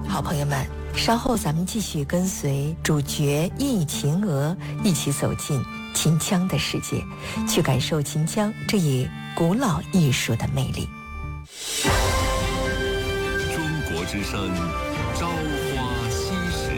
好朋友们，稍后咱们继续跟随主角易秦娥一起走进秦腔的世界，去感受秦腔这一古老艺术的魅力。 中国之声，朝花夕拾。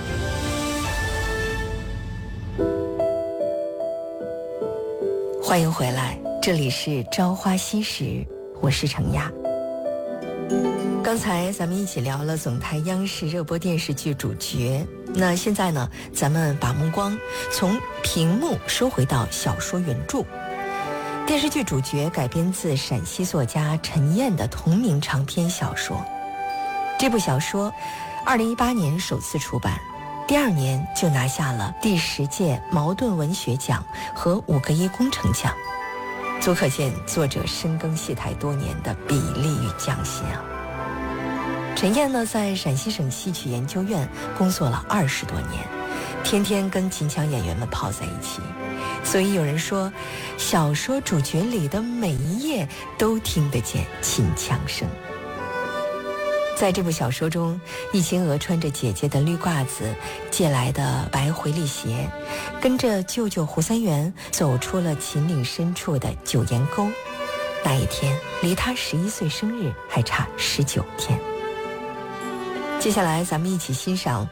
欢迎回来，这里是朝花夕拾，我是程亚。刚才咱们一起聊了总台央视热播电视剧主角，那现在呢，咱们把目光从屏幕收回到小说原著。电视剧主角改编自陕西作家陈燕的同名长篇小说。这部小说2018年首次出版，第2年就拿下了第10届茅盾文学奖和5个1工程奖，足可见作者深耕戏台多年的笔力与匠心啊。陈燕呢，在陕西省戏曲研究院工作了20多年，天天跟秦腔演员们泡在一起，所以有人说，小说主角里的每一页都听得见秦腔声。在这部小说中，易秦娥穿着姐姐的绿褂子借来的白回力鞋，跟着舅舅胡三元走出了秦岭深处的九岩沟。那一天离她11岁生日还差19天。接下来咱们一起欣赏